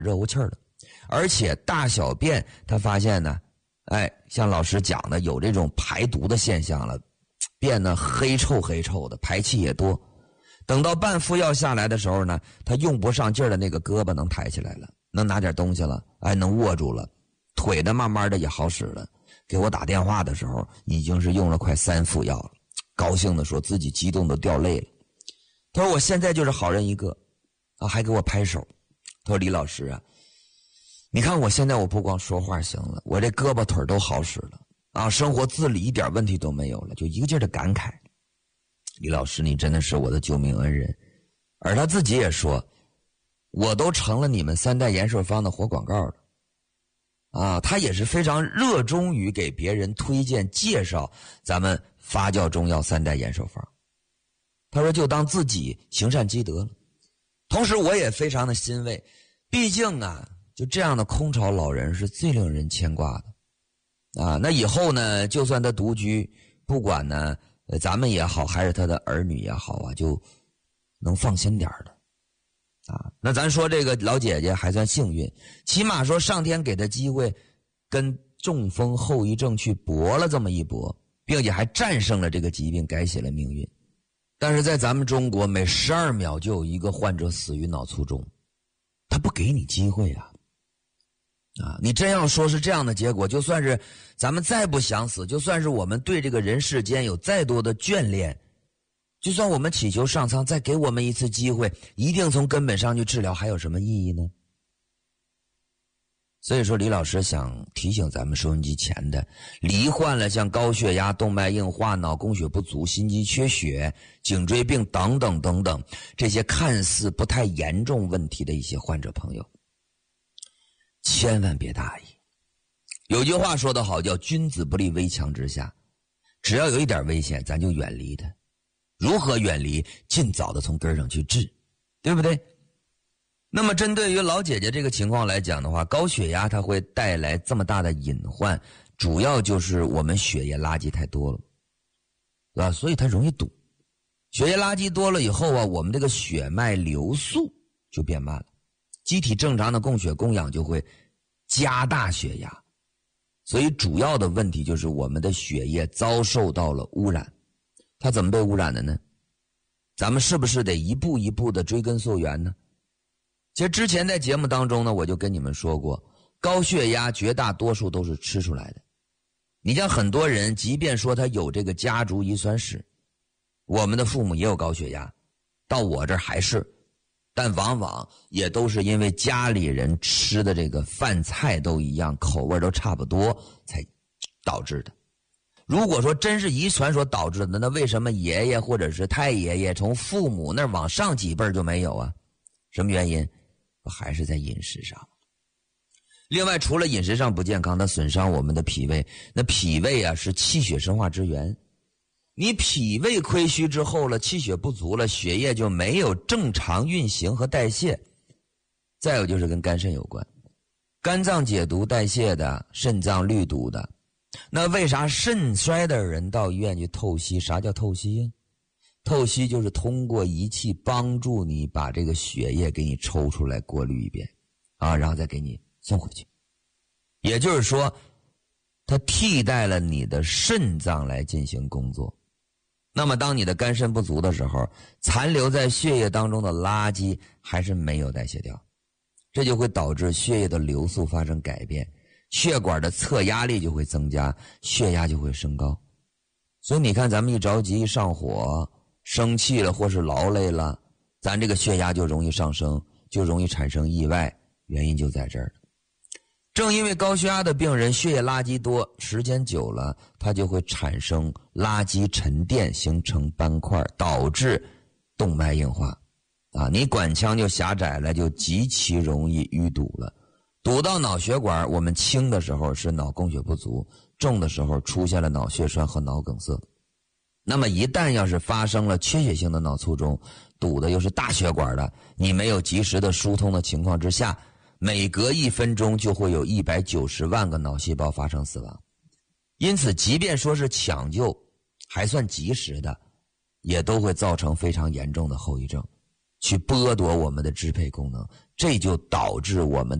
热乎气儿的，而且大小便他发现呢，像老师讲的有这种排毒的现象了，变得黑臭黑臭的，排气也多。等到半副药下来的时候呢，他用不上劲儿的那个胳膊能抬起来了，能拿点东西了，能握住了，腿的慢慢的也好使了。给我打电话的时候已经是用了快3副药了，高兴的说自己激动的掉泪了。他说我现在就是好人一个还给我拍手。他说李老师啊，你看我现在我不光说话行了，我这胳膊腿都好使了生活自理一点问题都没有了，就一个劲儿的感慨。李老师你真的是我的救命恩人。而他自己也说，我都成了你们3代延寿方的活广告了他也是非常热衷于给别人推荐介绍咱们发酵中药3代延寿方。他说就当自己行善积德了。同时我也非常的欣慰，毕竟就这样的空巢老人是最令人牵挂的那以后呢，就算他独居，不管呢咱们也好还是他的儿女也好就能放心点的那咱说这个老姐姐还算幸运，起码说上天给她机会跟中风后遗症去搏了这么一搏，并且还战胜了这个疾病，改写了命运。但是在咱们中国每12秒就有一个患者死于脑卒中，他不给你机会你真要说是这样的结果，就算是咱们再不想死，就算是我们对这个人世间有再多的眷恋，就算我们祈求上苍再给我们一次机会，一定从根本上去治疗，还有什么意义呢？所以说李老师想提醒咱们收音机前的罹患了像高血压、动脉硬化、脑供血不足、心肌缺血、颈椎病等等等等这些看似不太严重问题的一些患者朋友，千万别大意。有句话说得好，叫君子不立危墙之下，只要有一点危险咱就远离它。如何远离？尽早的从根上去治，对不对？那么针对于老姐姐这个情况来讲的话，高血压它会带来这么大的隐患，主要就是我们血液垃圾太多了，对吧？所以它容易堵。血液垃圾多了以后我们这个血脉流速就变慢了，机体正常的供血供氧就会加大血压，所以主要的问题就是我们的血液遭受到了污染。它怎么被污染的呢？咱们是不是得一步一步的追根溯源呢？其实之前在节目当中呢，我就跟你们说过，高血压绝大多数都是吃出来的。你像很多人即便说他有这个家族遗传史，我们的父母也有高血压，到我这儿还是，但往往也都是因为家里人吃的这个饭菜都一样，口味都差不多才导致的。如果说真是遗传所导致的，那为什么爷爷或者是太爷爷从父母那儿往上几辈就没有啊？什么原因？还是在饮食上。另外除了饮食上不健康，它损伤我们的脾胃，那脾胃是气血生化之源。你脾胃亏虚之后了，气血不足了，血液就没有正常运行和代谢。再有就是跟肝肾有关，肝脏解毒代谢的，肾脏滤毒的。那为啥肾衰的人到医院去透析？啥叫透析呀？透析就是通过仪器帮助你把这个血液给你抽出来，过滤一遍然后再给你送回去。也就是说它替代了你的肾脏来进行工作。那么当你的肝肾不足的时候，残留在血液当中的垃圾还是没有代谢掉，这就会导致血液的流速发生改变，血管的侧压力就会增加，血压就会升高。所以你看咱们一着急一上火生气了或是劳累了，咱这个血压就容易上升，就容易产生意外，原因就在这儿。正因为高血压的病人血液垃圾多，时间久了它就会产生垃圾沉淀，形成斑块，导致动脉硬化你管腔就狭窄了，就极其容易淤堵了。堵到脑血管，我们轻的时候是脑供血不足，重的时候出现了脑血栓和脑梗塞。那么一旦要是发生了缺血性的脑卒中，堵的又是大血管的，你没有及时的疏通的情况之下，每隔1分钟就会有190万个脑细胞发生死亡。因此即便说是抢救还算及时的，也都会造成非常严重的后遗症，去剥夺我们的支配功能， 这就导致我们